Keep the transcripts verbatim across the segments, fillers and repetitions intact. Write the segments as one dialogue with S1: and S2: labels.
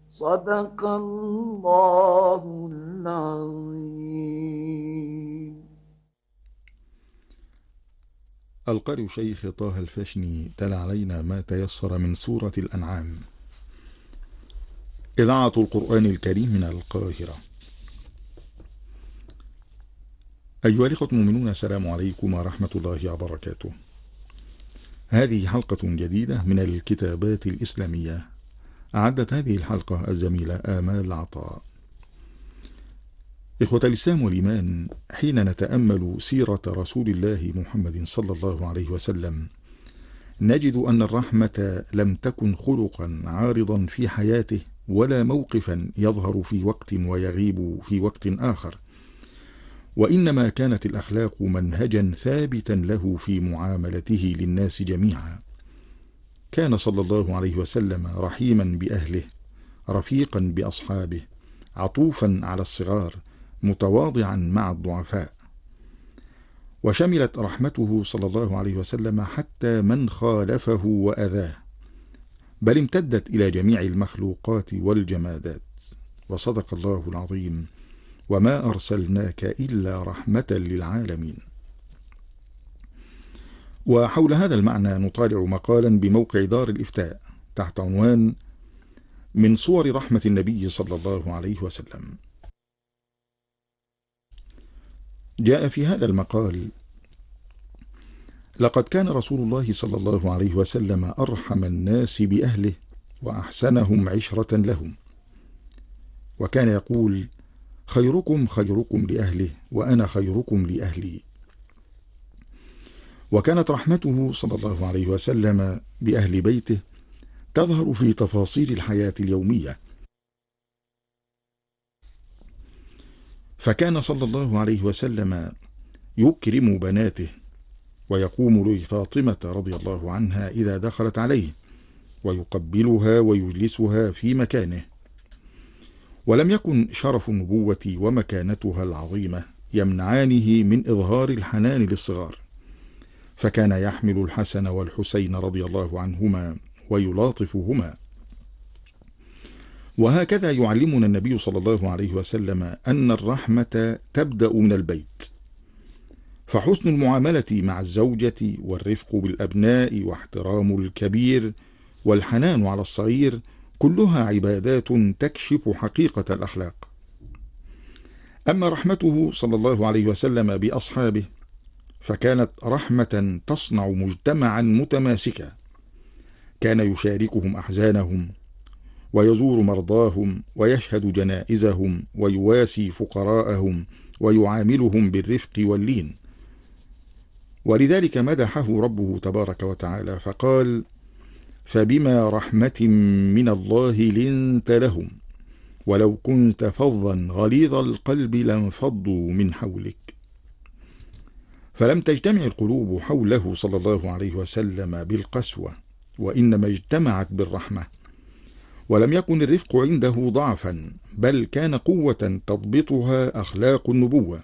S1: صدق الله العظيم.
S2: القارئ شيخ طه الفاشني تلا علينا ما تيسر من سورة الأنعام. إذاعة القرآن الكريم من القاهرة. أيها الإخوة المؤمنون، السلام عليكم ورحمة الله وبركاته. هذه حلقة جديدة من الكتابات الإسلامية. أعدت هذه الحلقة الزميلة آمال عطاء. إخوة الإسلام والإيمان، حين نتأمل سيرة رسول الله محمد صلى الله عليه وسلم نجد أن الرحمة لم تكن خلقا عارضا في حياته ولا موقفا يظهر في وقت ويغيب في وقت آخر، وإنما كانت الأخلاق منهجا ثابتا له في معاملته للناس جميعا. كان صلى الله عليه وسلم رحيما بأهله، رفيقا بأصحابه، عطوفا على الصغار، متواضعا مع الضعفاء. وشملت رحمته صلى الله عليه وسلم حتى من خالفه وأذاه، بل امتدت إلى جميع المخلوقات والجمادات. وصدق الله العظيم: وما أرسلناك إلا رحمة للعالمين. وحول هذا المعنى نطالع مقالا بموقع دار الإفتاء تحت عنوان: من صور رحمة النبي صلى الله عليه وسلم. جاء في هذا المقال: لقد كان رسول الله صلى الله عليه وسلم أرحم الناس بأهله وأحسنهم عشرة لهم، وكان يقول: خيركم خيركم لأهله وأنا خيركم لأهلي. وكانت رحمته صلى الله عليه وسلم بأهل بيته تظهر في تفاصيل الحياة اليومية، فكان صلى الله عليه وسلم يكرم بناته، ويقوم لفاطمة رضي الله عنها إذا دخلت عليه، ويقبلها ويجلسها في مكانه. ولم يكن شرف النبوة ومكانتها العظيمة يمنعانه من إظهار الحنان للصغار، فكان يحمل الحسن والحسين رضي الله عنهما ويلاطفهما. وهكذا يعلمنا النبي صلى الله عليه وسلم أن الرحمة تبدأ من البيت، فحسن المعاملة مع الزوجة والرفق بالأبناء واحترام الكبير والحنان على الصغير كلها عبادات تكشف حقيقة الأخلاق. أما رحمته صلى الله عليه وسلم بأصحابه فكانت رحمة تصنع مجتمعا متماسكا، كان يشاركهم أحزانهم ويزور مرضاهم ويشهد جنائزهم ويواسي فقراءهم ويعاملهم بالرفق واللين. ولذلك مدحه ربه تبارك وتعالى فقال: فبما رحمة من الله لنت لهم ولو كنت فظا غليظ القلب لانفضوا من حولك. فلم تجتمع القلوب حوله صلى الله عليه وسلم بالقسوة، وإنما اجتمعت بالرحمة. ولم يكن الرفق عنده ضعفا، بل كان قوة تضبطها أخلاق النبوة.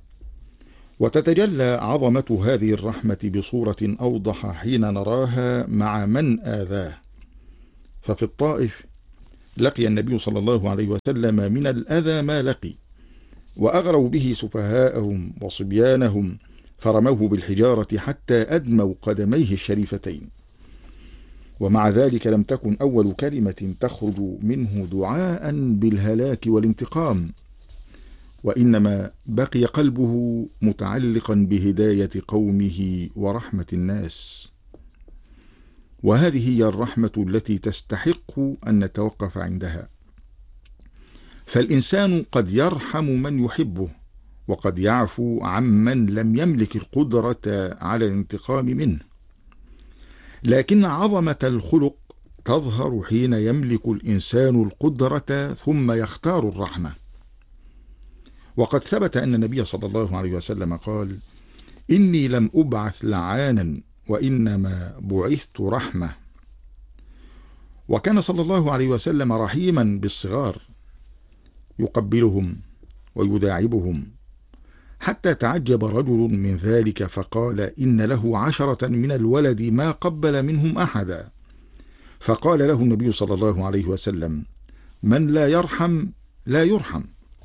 S2: وتتجلى عظمة هذه الرحمة بصورة أوضح حين نراها مع من آذاه. ففي الطائف لقي النبي صلى الله عليه وسلم من الأذى ما لقي، وأغروا به سفهاءهم وصبيانهم، فرموه بالحجارة حتى أدموا قدميه الشريفتين. ومع ذلك لم تكن أول كلمة تخرج منه دعاء بالهلاك والانتقام، وإنما بقي قلبه متعلقا بهداية قومه ورحمة الناس. وهذه هي الرحمة التي تستحق أن نتوقف عندها. فالإنسان قد يرحم من يحبه، وقد يعفو عمن لم يملك القدرة على الانتقام منه، لكن عظمة الخلق تظهر حين يملك الإنسان القدرة ثم يختار الرحمة. وقد ثبت أن النبي صلى الله عليه وسلم قال: إني لم أبعث لعانا وإنما بعثت رحمة. وكان صلى الله عليه وسلم رحيما بالصغار، يقبلهم ويداعبهم، حتى تعجب رجل من ذلك فقال: إن له عشرة من الولد ما قبل منهم أحدا. فقال له النبي صلى الله عليه وسلم: من لا يرحم لا يرحم.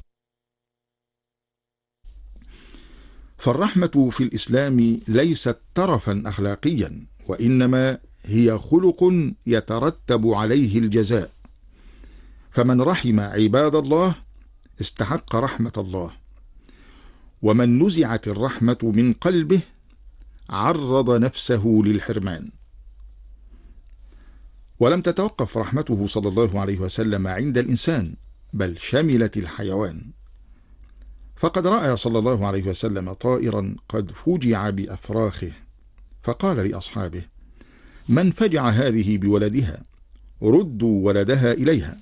S2: فالرحمة في الإسلام ليست ترفا أخلاقيا، وإنما هي خلق يترتب عليه الجزاء. فمن رحم عباد الله استحق رحمة الله، ومن نزعت الرحمة من قلبه عرض نفسه للحرمان. ولم تتوقف رحمته صلى الله عليه وسلم عند الإنسان، بل شملت الحيوان. فقد رأى صلى الله عليه وسلم طائرا قد فجع بأفراخه، فقال لأصحابه: من فجع هذه بولدها؟ ردوا ولدها إليها.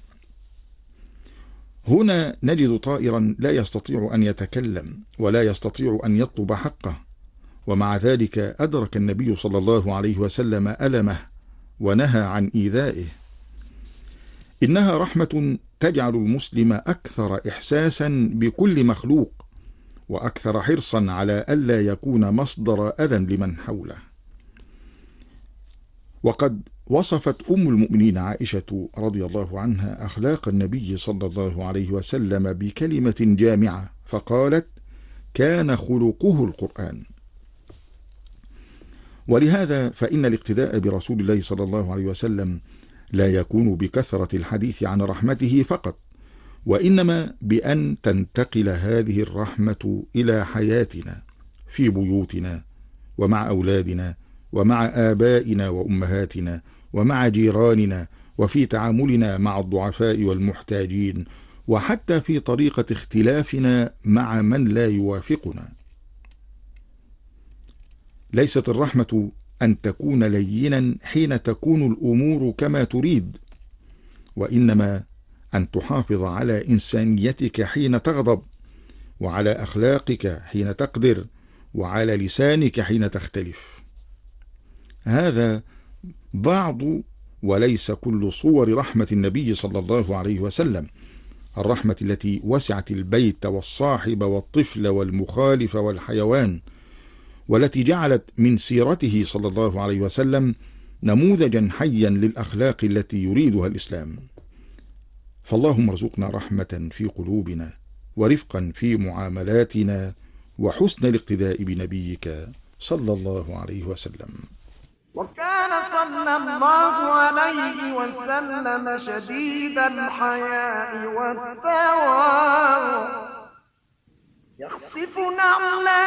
S2: هنا نجد طائرا لا يستطيع أن يتكلم ولا يستطيع أن يطلب حقه، ومع ذلك أدرك النبي صلى الله عليه وسلم ألمه ونهى عن إيذائه. إنها رحمة تجعل المسلم أكثر إحساسا بكل مخلوق، وأكثر حرصا على ألا يكون مصدر أذى لمن حوله. وقد وصفت أم المؤمنين عائشة رضي الله عنها أخلاق النبي صلى الله عليه وسلم بكلمة جامعة، فقالت: كان خلقه القرآن. ولهذا فإن الاقتداء برسول الله صلى الله عليه وسلم لا يكون بكثرة الحديث عن رحمته فقط، وإنما بأن تنتقل هذه الرحمة إلى حياتنا في بيوتنا ومع أولادنا ومع آبائنا وأمهاتنا ومع جيراننا، وفي تعاملنا مع الضعفاء والمحتاجين، وحتى في طريقة اختلافنا مع من لا يوافقنا. ليست الرحمة أن تكون لينا حين تكون الأمور كما تريد، وإنما أن تحافظ على إنسانيتك حين تغضب، وعلى أخلاقك حين تقدر، وعلى لسانك حين تختلف. هذا بعض وليس كل صور رحمة النبي صلى الله عليه وسلم، الرحمة التي وسعت البيت والصاحب والطفل والمخالف والحيوان، والتي جعلت من سيرته صلى الله عليه وسلم نموذجا حيا للأخلاق التي يريدها الإسلام. فاللهم ارزقنا رحمة في قلوبنا، ورفقا في معاملاتنا، وحسن الاقتداء بنبيك صلى الله عليه وسلم.
S1: وكان صلى الله عليه وسلم شديد الحياء والتواضع، يخصف نعلا